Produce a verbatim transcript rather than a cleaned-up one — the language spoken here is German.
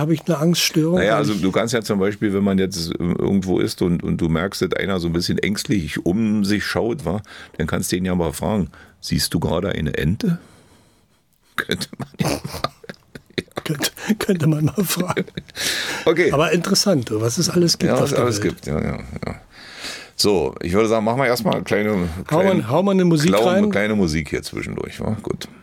habe ich eine Angststörung? Naja, weil also ich, du kannst ja zum Beispiel, wenn man jetzt irgendwo ist und, und du merkst, dass einer so ein bisschen ängstlich um sich schaut, wa, dann kannst du ihn ja mal fragen, siehst du gerade eine Ente? Könnte man ja fragen. könnte, könnte man mal fragen. Okay. Aber interessant, was es alles gibt. Ja, was auf es der alles Welt. gibt, ja, ja, ja. So, ich würde sagen, machen wir erstmal eine kleine, Hau mal, kleine, hau mal eine Musik klaue, rein. kleine Musik hier zwischendurch, wa? Gut.